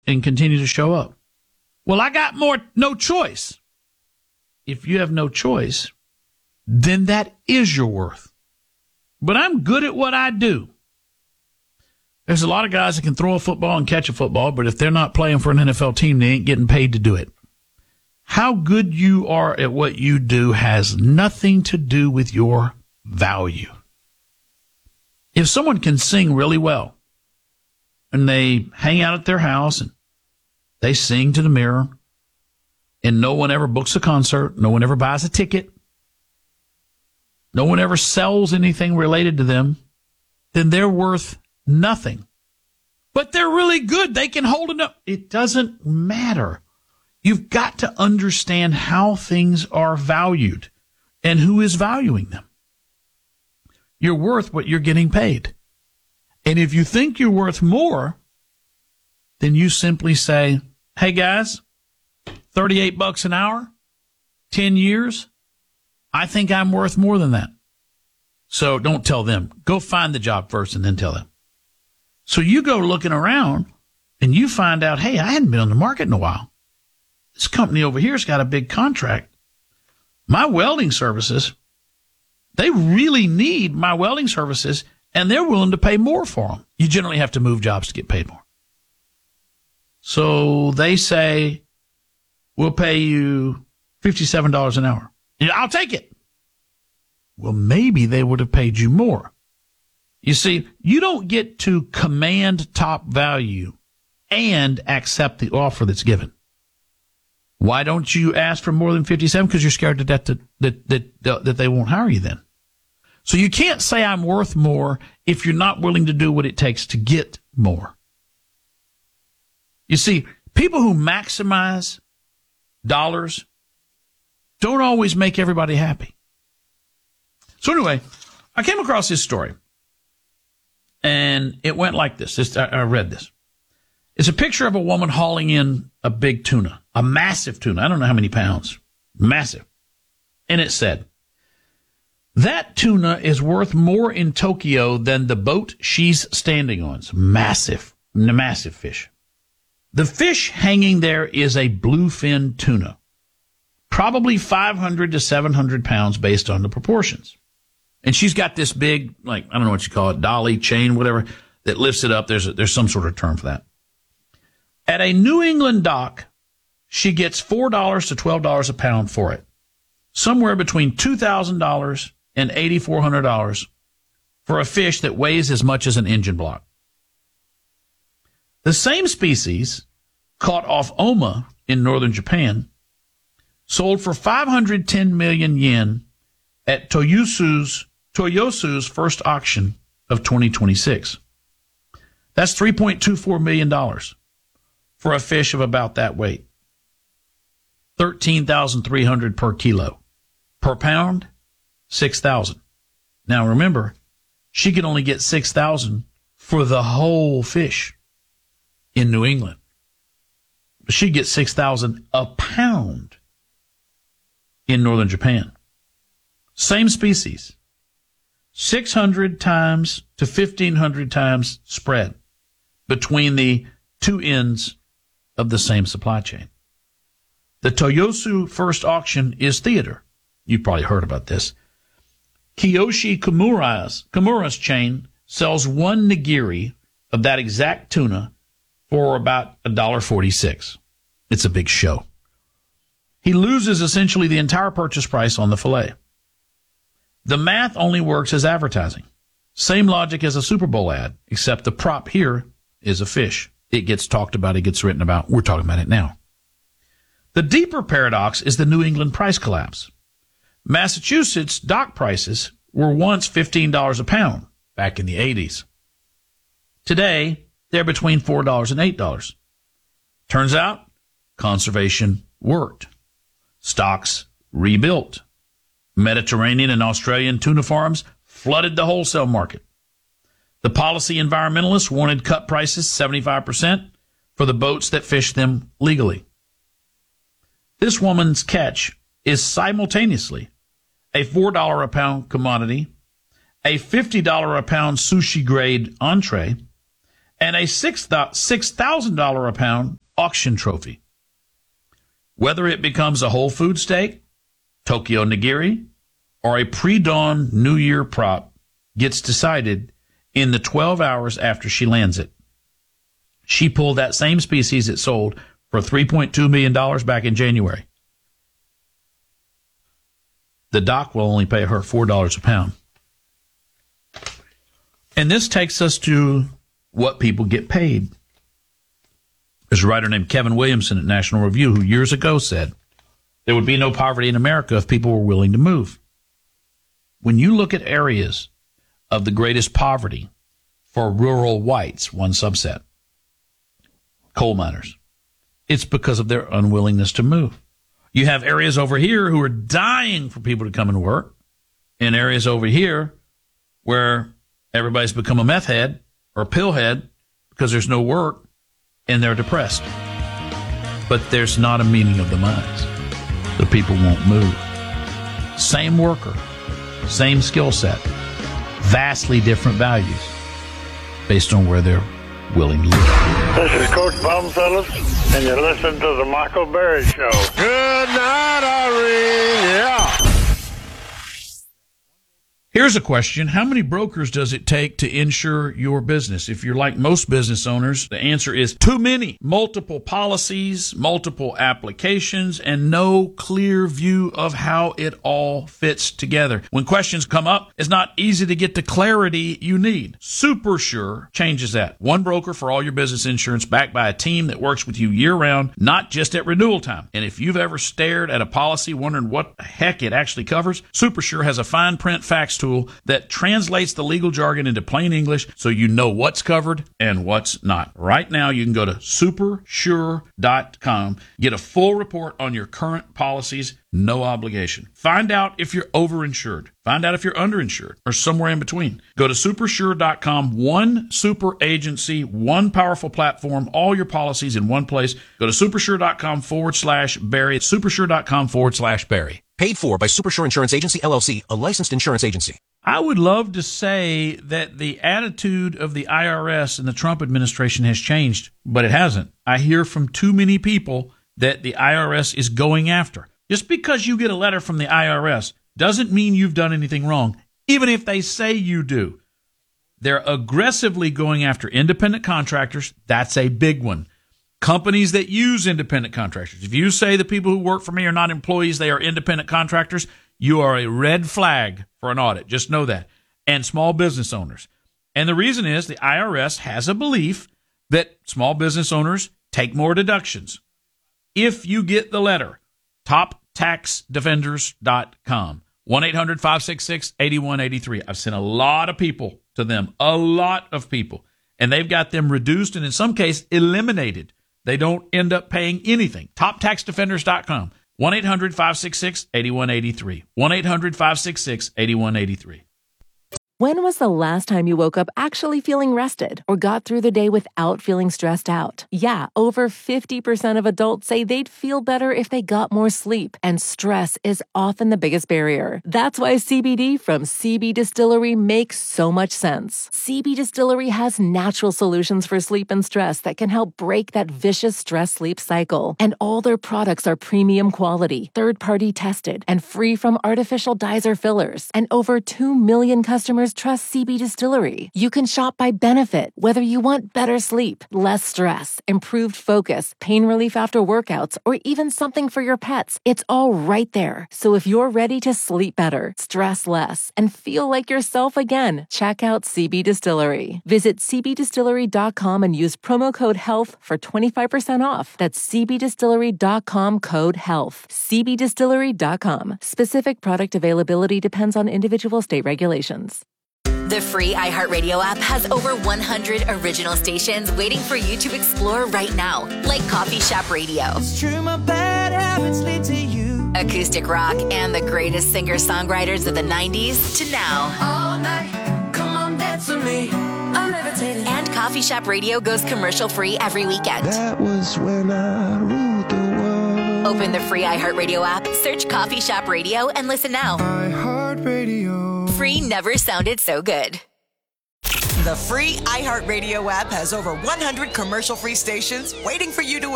and continue to show up. Well, I got no choice. If you have no choice, then that is your worth. But I'm good at what I do. There's a lot of guys that can throw a football and catch a football, but if they're not playing for an NFL team, they ain't getting paid to do it. How good you are at what you do has nothing to do with your value. If someone can sing really well and they hang out at their house and they sing to the mirror and no one ever books a concert, no one ever buys a ticket, no one ever sells anything related to them, then they're worth nothing. But they're really good. They can hold it up. It doesn't matter. You've got to understand how things are valued and who is valuing them. You're worth what you're getting paid. And if you think you're worth more, then you simply say, hey guys, $38 an hour, 10 years, I think I'm worth more than that. So don't tell them. Go find the job first and then tell them. So you go looking around and you find out, hey, I hadn't been on the market in a while. This company over here's got a big contract. My welding services, they really need my welding services, and they're willing to pay more for them. You generally have to move jobs to get paid more. So they say, we'll pay you $57 an hour. Yeah, I'll take it. Well, maybe they would have paid you more. You see, you don't get to command top value and accept the offer that's given. Why don't you ask for more than 57? Because you're scared to death that they won't hire you then. So you can't say I'm worth more if you're not willing to do what it takes to get more. You see, people who maximize dollars don't always make everybody happy. So anyway, I came across this story, and it went like this. I read this. It's a picture of a woman hauling in a big tuna, a massive tuna. I don't know how many pounds. Massive. And it said, that tuna is worth more in Tokyo than the boat she's standing on. It's massive fish. The fish hanging there is a bluefin tuna, probably 500 to 700 pounds based on the proportions. And she's got this big, I don't know what you call it, dolly, chain, whatever, that lifts it up. There's some sort of term for that. At a New England dock, she gets $4 to $12 a pound for it. Somewhere between $2,000 and $8,400 for a fish that weighs as much as an engine block. The same species, caught off Oma in northern Japan, sold for 510 million yen at Toyosu's first auction of 2026. That's $3.24 million for a fish of about that weight. $13,300 per kilo. Per pound, $6,000. Now remember, she could only get $6,000 for the whole fish in New England. But she'd get $6,000 a pound in northern Japan. Same species. 600 times to 1,500 times spread between the two ends of the same supply chain. The Toyosu first auction is theater. You've probably heard about this. Kiyoshi Kimura's chain sells one nigiri of that exact tuna for about $1.46. It's a big show. He loses essentially the entire purchase price on the fillet. The math only works as advertising. Same logic as a Super Bowl ad, except the prop here is a fish. It gets talked about, it gets written about. We're talking about it now. The deeper paradox is the New England price collapse. Massachusetts dock prices were once $15 a pound back in the 80s. Today, they're between $4 and $8. Turns out, conservation worked. Stocks rebuilt. Mediterranean and Australian tuna farms flooded the wholesale market. The policy environmentalists wanted cut prices 75% for the boats that fished them legally. This woman's catch is simultaneously a $4 a pound commodity, a $50 a pound sushi grade entree, and a $6,000 a pound auction trophy. Whether it becomes a Whole Food steak, Tokyo nigiri, or a pre-dawn New Year prop gets decided in the 12 hours after she lands it. She pulled that same species it sold for $3.2 million back in January. The doc will only pay her $4 a pound. And this takes us to what people get paid. There's a writer named Kevin Williamson at National Review who years ago said there would be no poverty in America if people were willing to move. When you look at areas of the greatest poverty for rural whites, one subset, coal miners, it's because of their unwillingness to move. You have areas over here who are dying for people to come and work, and areas over here where everybody's become a meth head or a pill head because there's no work and they're depressed. But there's not a meeting of the minds. The people won't move. Same worker, same skill set, vastly different values based on where they're willing to live. This is Coach Baumfellas, and you're listening to the Michael Berry Show. Good night, Irene. Yeah. Here's a question. How many brokers does it take to insure your business? If you're like most business owners, the answer is too many. Multiple policies, multiple applications, and no clear view of how it all fits together. When questions come up, it's not easy to get the clarity you need. SuperSure changes that. One broker for all your business insurance backed by a team that works with you year-round, not just at renewal time. And if you've ever stared at a policy wondering what the heck it actually covers, SuperSure has a fine print facts tool that translates the legal jargon into plain English so you know what's covered and what's not. Right now, you can go to supersure.com, get a full report on your current policies, no obligation. Find out if you're overinsured. Find out if you're underinsured or somewhere in between. Go to supersure.com, one super agency, one powerful platform, all your policies in one place. Go to supersure.com/Barry. Supersure.com/Barry. Paid for by Supersure Insurance Agency, LLC, a licensed insurance agency. I would love to say that the attitude of the IRS and the Trump administration has changed, but it hasn't. I hear from too many people that the IRS is going after. Just because you get a letter from the IRS doesn't mean you've done anything wrong, even if they say you do. They're aggressively going after independent contractors. That's a big one. Companies that use independent contractors. If you say the people who work for me are not employees, they are independent contractors, you are a red flag for an audit. Just know that. And small business owners. And the reason is the IRS has a belief that small business owners take more deductions. If you get the letter, TopTaxDefenders.com, 1-800-566-8183. I've sent a lot of people to them, a lot of people, and they've got them reduced and in some cases eliminated. They don't end up paying anything. TopTaxDefenders.com, 1-800-566-8183, 1-800-566-8183. When was the last time you woke up actually feeling rested or got through the day without feeling stressed out? Yeah, over 50% of adults say they'd feel better if they got more sleep, and stress is often the biggest barrier. That's why CBD from CB Distillery makes so much sense. CB Distillery has natural solutions for sleep and stress that can help break that vicious stress-sleep cycle. And all their products are premium quality, third-party tested, and free from artificial dyes or fillers. And over 2 million customers trust CB Distillery. You can shop by benefit, whether you want better sleep, less stress, improved focus, pain relief after workouts, or even something for your pets. It's all right there. So if you're ready to sleep better, stress less, and feel like yourself again, check out CB Distillery. Visit cbdistillery.com and use promo code HEALTH for 25% off. That's cbdistillery.com, code HEALTH. cbdistillery.com. Specific product availability depends on individual state regulations. The free iHeartRadio app has over 100 original stations waiting for you to explore right now, like Coffee Shop Radio, It's true, my bad habits lead to you. acoustic rock, and the greatest singer-songwriters of the 90s to now. All night, come on, dance with me. I'm levitating. And Coffee Shop Radio goes commercial-free every weekend. That was when I ruled the world. Open the free iHeartRadio app, search Coffee Shop Radio, and listen now. iHeartRadio. Free never sounded so good. The free iHeartRadio app has over 100 commercial-free stations waiting for you to